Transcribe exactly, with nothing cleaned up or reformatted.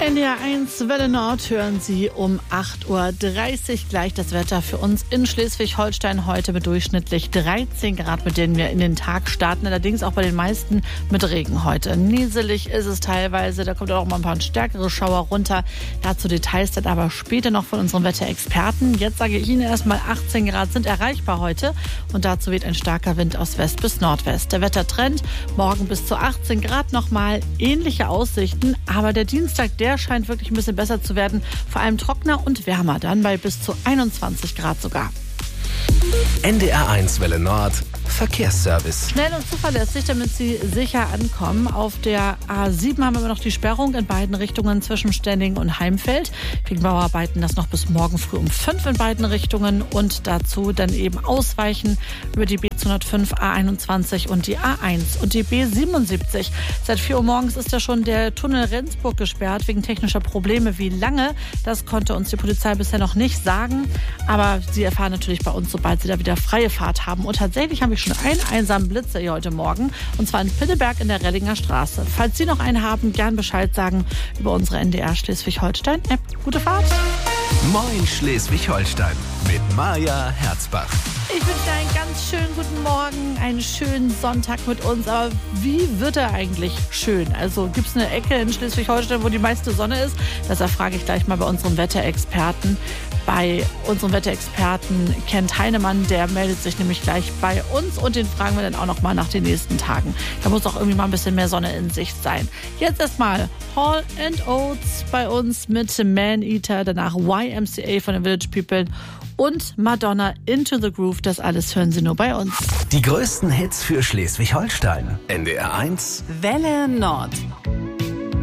N D R eins Welle Nord hören Sie um acht Uhr dreißig gleich das Wetter für uns in Schleswig-Holstein heute mit durchschnittlich dreizehn Grad, mit denen wir in den Tag starten. Allerdings auch bei den meisten mit Regen heute. Nieselig ist es teilweise, da kommt auch mal ein paar stärkere Schauer runter. Dazu Details dann aber später noch von unseren Wetterexperten. Jetzt sage ich Ihnen erstmal, achtzehn Grad sind erreichbar heute und dazu weht ein starker Wind aus West bis Nordwest. Der Wettertrend morgen bis zu achtzehn Grad nochmal, ähnliche Aussichten, aber der Dienstag, der scheint wirklich ein bisschen besser zu werden. Vor allem trockener und wärmer, dann bei bis zu einundzwanzig Grad sogar. N D R eins Welle Nord Verkehrsservice. Schnell und zuverlässig, damit Sie sicher ankommen. Auf der A sieben haben wir noch die Sperrung in beiden Richtungen zwischen Stenning und Heimfeld. Wegen Bauarbeiten das noch bis morgen früh um fünf in beiden Richtungen und dazu dann eben ausweichen über die B zweihundertfünf, A einundzwanzig und die A eins und die B siebenundsiebzig. Seit vier Uhr morgens ist ja schon der Tunnel Rendsburg gesperrt wegen technischer Probleme. Wie lange, das konnte uns die Polizei bisher noch nicht sagen. Aber Sie erfahren natürlich bei uns, sobald Sie da wieder freie Fahrt haben. Und tatsächlich habe ich schon einen einsamen Blitzer hier heute Morgen. Und zwar in Pinneberg in der Rellinger Straße. Falls Sie noch einen haben, gern Bescheid sagen über unsere N D R Schleswig-Holstein-App. Gute Fahrt. Moin Schleswig-Holstein mit Maja Herzbach. Ich wünsche dir einen ganz schönen guten Morgen, einen schönen Sonntag mit uns. Aber wie wird er eigentlich schön? Also gibt es eine Ecke in Schleswig-Holstein, wo die meiste Sonne ist? Das erfrage ich gleich mal bei unserem Wetterexperten. Bei unserem Wetterexperten Kent Heinemann, der meldet sich nämlich gleich bei uns und den fragen wir dann auch noch mal nach den nächsten Tagen. Da muss auch irgendwie mal ein bisschen mehr Sonne in Sicht sein. Jetzt erstmal Hall and Oates bei uns mit Man-Eater, danach Y M C A von den Village People und Madonna Into the Groove. Das alles hören Sie nur bei uns. Die größten Hits für Schleswig-Holstein. N D R eins Welle Nord.